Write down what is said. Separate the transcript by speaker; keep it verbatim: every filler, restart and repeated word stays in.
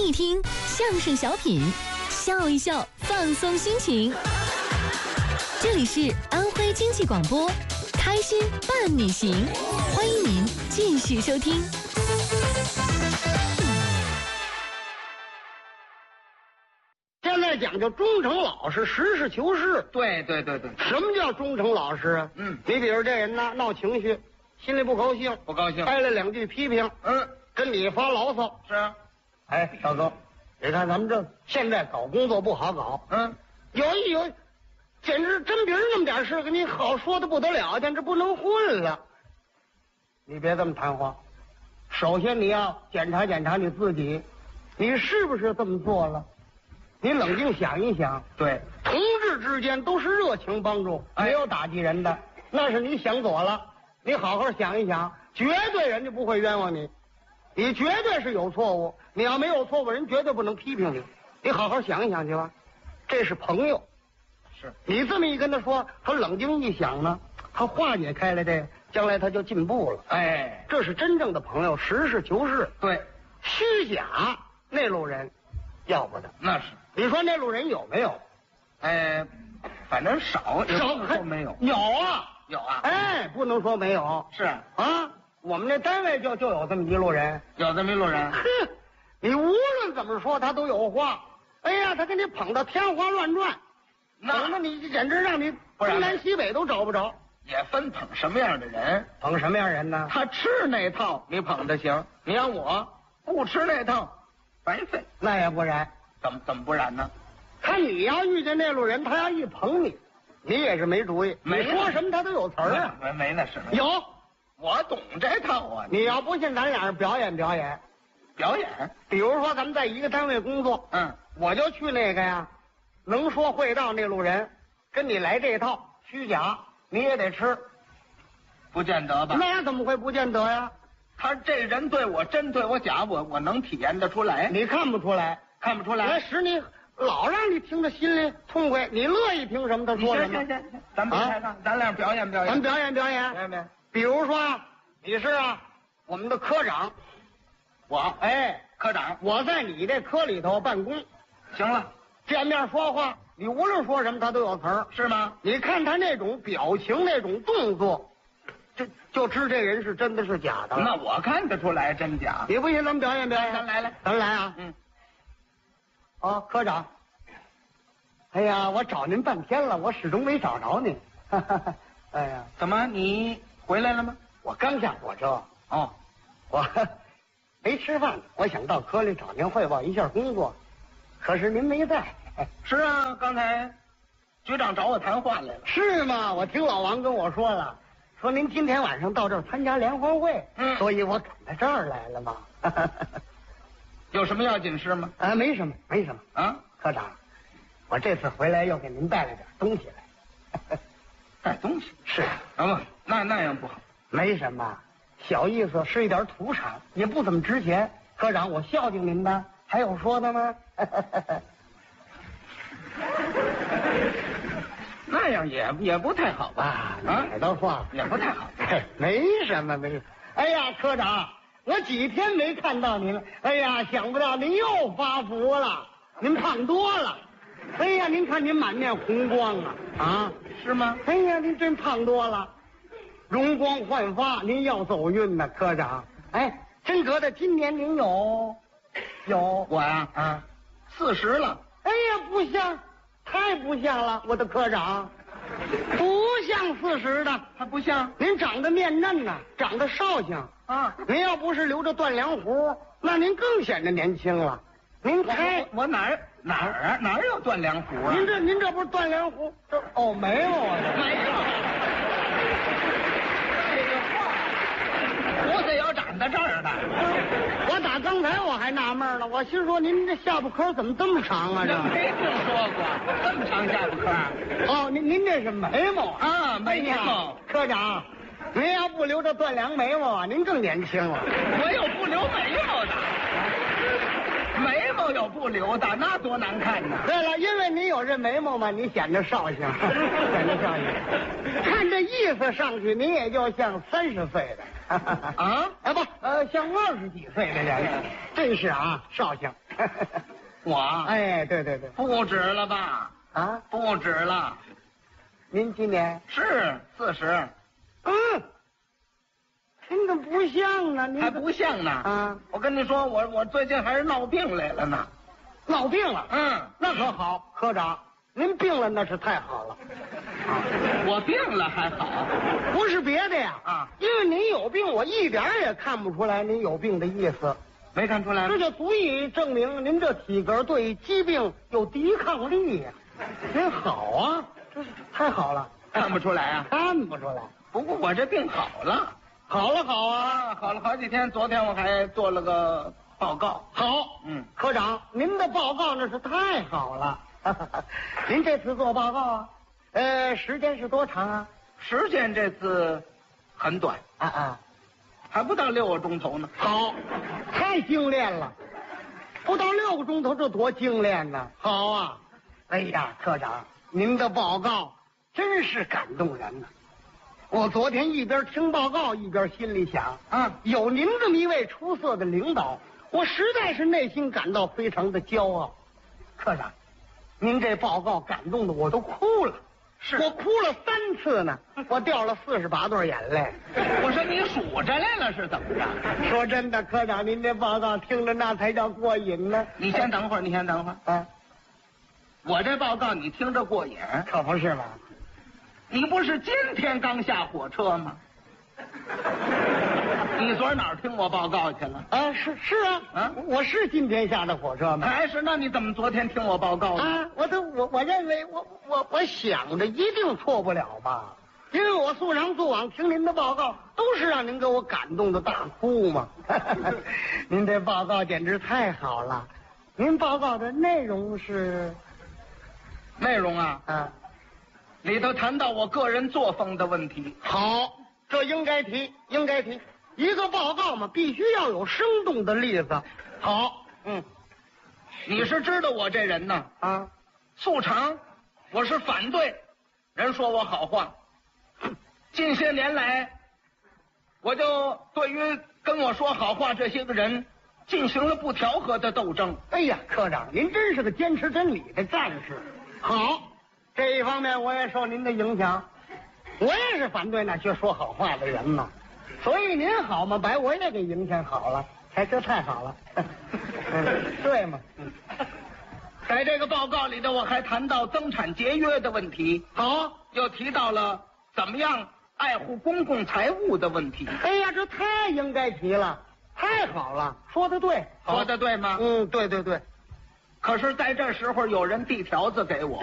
Speaker 1: 一听相声小品，笑一笑，放松心情。这里是安徽经济广播，开心伴你行，欢迎您继续收听。
Speaker 2: 现在讲究忠诚老实，实事求是。
Speaker 3: 对对对对，
Speaker 2: 什么叫忠诚老实啊？
Speaker 3: 嗯，
Speaker 2: 你比如这人呢，闹情绪，心里不高兴，
Speaker 3: 不高兴，
Speaker 2: 挨了两句批评，
Speaker 3: 嗯，
Speaker 2: 跟你发牢骚。
Speaker 3: 是啊，
Speaker 2: 哎，大哥，你看咱们这现在搞工作不好搞，
Speaker 3: 嗯，
Speaker 2: 有一有，简直真别人那么点事跟你好说的不得了，简直不能混了。你别这么谈话，首先你要检查检查你自己，你是不是这么做了？你冷静想一想，
Speaker 3: 对，
Speaker 2: 同志之间都是热情帮助，
Speaker 3: 哎
Speaker 2: 没有打击人的，那是你想左了。你好好想一想，绝对人家不会冤枉你，你绝对是有错误。你要没有错误，人绝对不能批评你。你好好想一想去吧，这是朋友。
Speaker 3: 是
Speaker 2: 你这么一跟他说，他冷静一想呢，他化解开了这个，将来他就进步了。
Speaker 3: 哎，
Speaker 2: 这是真正的朋友，实事求是。
Speaker 3: 对，
Speaker 2: 虚假那路人，要不得。
Speaker 3: 那是，
Speaker 2: 你说那路人有没有？
Speaker 3: 哎，反正少，也
Speaker 2: 少
Speaker 3: 不能说没有，
Speaker 2: 有啊，
Speaker 3: 有啊，
Speaker 2: 哎，不能说没有。
Speaker 3: 是啊，
Speaker 2: 啊，我们这单位就就有这么一路人。
Speaker 3: 有这么一路人，
Speaker 2: 哼，你无论怎么说，他都有话。哎呀，他给你捧到天花乱转，捧的你简直让你
Speaker 3: 不然
Speaker 2: 东南西北都找不着。
Speaker 3: 也分捧什么样的人，
Speaker 2: 捧什么样人呢？
Speaker 3: 他吃那套你捧着行，你让我不吃那套，白费。
Speaker 2: 那也不然。
Speaker 3: 怎么怎么不然呢？
Speaker 2: 看你要遇见那路人，他要一捧你，你也是没主意。
Speaker 3: 没
Speaker 2: 你说什么他都有词儿啊。
Speaker 3: 没没那是
Speaker 2: 有，
Speaker 3: 我懂这套啊。
Speaker 2: 你要不信，咱俩人表演表演。
Speaker 3: 表演，
Speaker 2: 比如说咱们在一个单位工作，
Speaker 3: 嗯，
Speaker 2: 我就去那个呀，能说会道那路人，跟你来这套虚假，你也得吃。
Speaker 3: 不见得吧？
Speaker 2: 那怎么会不见得呀？
Speaker 3: 他这人对我真对我假，我我能体验得出来。
Speaker 2: 你看不出来，
Speaker 3: 看不出来，
Speaker 2: 来使你老让你听着心里痛快，你乐意听什么他说什么。
Speaker 3: 行行行，咱别抬杠，咱俩表演表演。
Speaker 2: 咱表演表演，
Speaker 3: 表演表演。
Speaker 2: 比如说啊，你是啊我们的科长，
Speaker 3: 我
Speaker 2: 哎，
Speaker 3: 科长，
Speaker 2: 我在你这科里头办公，
Speaker 3: 行了，
Speaker 2: 见面说话，你无论说什么他都有词儿，
Speaker 3: 是吗？
Speaker 2: 你看他那种表情那种动作，就就知这人是真的是假的。
Speaker 3: 那我看得出来真假。
Speaker 2: 你不信咱们表演表演，
Speaker 3: 咱来来，
Speaker 2: 咱来啊！
Speaker 3: 嗯，
Speaker 2: 啊，科长，哎呀，我找您半天了，我始终没找着您。哎呀，
Speaker 3: 怎么你回来了吗？
Speaker 2: 我刚下火车，
Speaker 3: 哦，
Speaker 2: 我没吃饭，我想到科里找您汇报一下工作，可是您没在。
Speaker 3: 是啊，刚才局长找我谈话来了。
Speaker 2: 是吗？我听老王跟我说了，说您今天晚上到这儿参加联欢会，
Speaker 3: 嗯
Speaker 2: 所以我赶到这儿来了嘛。
Speaker 3: 有什么要紧事吗？
Speaker 2: 啊，没什么，没什么。
Speaker 3: 啊，
Speaker 2: 科长，我这次回来又给您带了点东西来。
Speaker 3: 带东西
Speaker 2: 是，
Speaker 3: 啊不，那那样不好。
Speaker 2: 没什么，小意思，是一点土产，也不怎么值钱。科长，我孝敬您的，还有说的吗？
Speaker 3: 那样也也不太好吧？
Speaker 2: 啊，
Speaker 3: 啊，
Speaker 2: 哪的话
Speaker 3: 也不太好。
Speaker 2: 嘿，没什么，没什么。哎呀，科长，我几天没看到您了。哎呀，想不到您又发福了，您胖多了。哎呀，您看您满面红光啊啊！
Speaker 3: 是吗？
Speaker 2: 哎呀，您真胖多了，容光焕发，您要走运呢，科长。哎，真觉得今年您有有
Speaker 3: 我呀
Speaker 2: 啊，
Speaker 3: 四十了。
Speaker 2: 哎呀，不像，太不像了，我的科长，不像四十的，
Speaker 3: 他不像
Speaker 2: 您长得面嫩呐、长得少性。
Speaker 3: 啊。
Speaker 2: 您要不是留着断梁胡，那您更显得年轻了。您太
Speaker 3: 我我哪儿哪儿啊哪儿有断梁胡啊？
Speaker 2: 您这您这不是断梁胡？这哦没有啊，
Speaker 3: 没有。这个话，胡子有长在这儿的。
Speaker 2: 我打刚才我还纳闷呢，我心说您这下巴颏怎么这么长啊？这
Speaker 3: 没听说过这么长下巴颏。
Speaker 2: 哦，您您这是眉毛
Speaker 3: 啊眉毛
Speaker 2: 哎呀科长，您要不留着断梁眉毛啊，您更年轻了。
Speaker 3: 我有不留眉毛的，眉毛有不留的，那多难看呢。
Speaker 2: 对了，因为你有这眉毛嘛，你显得少性，显得少性。看这意思上去，你也就像三十岁的。
Speaker 3: 啊？
Speaker 2: 哎不，呃，像二十几岁的人，真是啊，少性。
Speaker 3: 我
Speaker 2: 哎，对对对，
Speaker 3: 不止了吧？
Speaker 2: 啊，
Speaker 3: 不止了，
Speaker 2: 您今年
Speaker 3: 是四十，
Speaker 2: 嗯，您怎么不像呢？您
Speaker 3: 还
Speaker 2: 怎么
Speaker 3: 不像呢。
Speaker 2: 啊？
Speaker 3: 我跟你说，我我最近还是闹病来了呢。
Speaker 2: 闹病了？
Speaker 3: 嗯，
Speaker 2: 那可好，科长，您病了那是太好了。
Speaker 3: 我病了还好。
Speaker 2: 不是别的呀，
Speaker 3: 啊，
Speaker 2: 因为您有病，我一点儿也看不出来您有病的意思，
Speaker 3: 没看出来吗？
Speaker 2: 这就足以证明您这体格对疾病有抵抗力呀。您好啊，这是太好了，
Speaker 3: 看不出来啊。
Speaker 2: 看不出来。
Speaker 3: 不过我这病好了，
Speaker 2: 好了好啊，
Speaker 3: 啊，好了好几天。昨天我还做了个报告。
Speaker 2: 好，
Speaker 3: 嗯，
Speaker 2: 科长，您的报告那是太好了。您这次做报告啊，呃，时间是多长啊？
Speaker 3: 时间这次很短，
Speaker 2: 啊啊，
Speaker 3: 还不到六个钟头呢。
Speaker 2: 好，太精炼了，不到六个钟头，这多精炼呢！好啊，哎呀，科长，您的报告真是感动人呐！我昨天一边听报告一边心里想啊，有您这么一位出色的领导，我实在是内心感到非常的骄傲。科长，您这报告感动的我都哭了，
Speaker 3: 是
Speaker 2: 我哭了三次呢，我掉了四十八对眼泪。
Speaker 3: 我说你数着来了是怎么着？
Speaker 2: 说真的，科长，您这报告听着那才叫过瘾呢。
Speaker 3: 你先等会儿，你先等会儿。
Speaker 2: 啊，
Speaker 3: 我这报告你听着过瘾，
Speaker 2: 可不是嘛。
Speaker 3: 你不是今天刚下火车吗？你昨儿哪儿听我报告去了？
Speaker 2: 啊，是是啊，
Speaker 3: 啊
Speaker 2: 我是今天下的火车吗？
Speaker 3: 还是？那你怎么昨天听我报告呢？
Speaker 2: 啊，我都我我认为我我我想着一定错不了吧，因为我素常素往听您的报告，都是让您给我感动的大哭嘛。您这报告简直太好了，您报告的内容是
Speaker 3: 内容啊，
Speaker 2: 啊，
Speaker 3: 里头谈到我个人作风的问题。
Speaker 2: 好，这应该提，应该提。一个报告嘛，必须要有生动的例子。好，嗯，
Speaker 3: 你是知道我这人呢，
Speaker 2: 啊，
Speaker 3: 素常我是反对人说我好话。近些年来，我就对于跟我说好话这些个人进行了不调和的斗争。
Speaker 2: 哎呀，科长，您真是个坚持真理的战士。好，这一方面我也受您的影响，我也是反对那些说好话的人嘛。所以您好嘛，把我也给影响好了，哎，这太好了。嗯，对嘛？嗯，
Speaker 3: 在这个报告里头，我还谈到增产节约的问题，
Speaker 2: 好，
Speaker 3: 又提到了怎么样爱护公共财物的问题。
Speaker 2: 哎呀，这太应该提了，太好了，说的对，
Speaker 3: 说的对吗？
Speaker 2: 嗯，对对对。
Speaker 3: 可是在这时候有人递条子给我。